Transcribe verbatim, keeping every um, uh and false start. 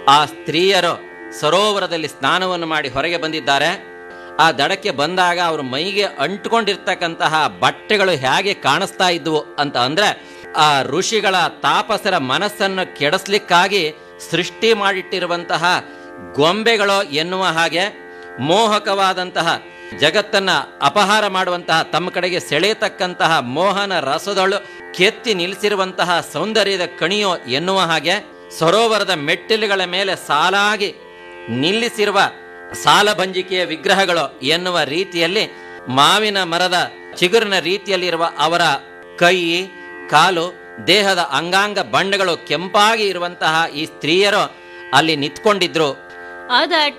ಆ ಸ್ತ್ರೀಯರು ಸರೋವರದಲ್ಲಿ ಸ್ನಾನವನ್ನು ಮಾಡಿ ಹೊರಗೆ ಬಂದಿದ್ದಾರೆ. ಆ ದಡಕ್ಕೆ ಬಂದಾಗ ಅವ್ರ ಮೈಗೆ ಅಂಟ್ಕೊಂಡಿರ್ತಕ್ಕಂತಹ ಬಟ್ಟೆಗಳು ಹೇಗೆ ಕಾಣಿಸ್ತಾ ಇದ್ವು ಅಂತ ಅಂದ್ರೆ, ಆ ಋಷಿಗಳ ತಾಪಸರ ಮನಸ್ಸನ್ನು ಕೆಡಿಸ್ಲಿಕ್ಕಾಗಿ ಸೃಷ್ಟಿ ಮಾಡಿಟ್ಟಿರುವಂತಹ ಗೊಂಬೆಗಳು ಎನ್ನುವ ಹಾಗೆ ಮೋಹಕವಾದಂತಹ, ಜಗತ್ತನ್ನ ಅಪಹಾರ ಮಾಡುವಂತಹ, ತಮ್ಮ ಕಡೆಗೆ ಸೆಳೆಯತಕ್ಕಂತಹ ಮೋಹನ ರಸದಳು ಕೆತ್ತಿ ನಿಲ್ಲಿಸಿರುವಂತಹ ಸೌಂದರ್ಯದ ಕಣಿಯೋ ಎನ್ನುವ ಹಾಗೆ ಸರೋವರದ ಮೆಟ್ಟಿಲುಗಳ ಮೇಲೆ ಸಾಲಾಗಿ ನಿಲ್ಲಿಸಿರುವ ಸಾಲಭಂಜಿಕೆಯ ವಿಗ್ರಹಗಳು ಎನ್ನುವ ರೀತಿಯಲ್ಲಿ ಮಾವಿನ ಮರದ ಚಿಗುರಿನ ರೀತಿಯಲ್ಲಿರುವ ಅವರ ಕೈ, ಕಾಲು, ದೇಹದ ಅಂಗಾಂಗ ಬಣ್ಣಗಳು ಕೆಂಪಾಗಿ ಇರುವಂತಹ ಈ ಸ್ತ್ರೀಯರು ಅಲ್ಲಿ ನಿಂತ್ಕೊಂಡಿದ್ರು. ಆದ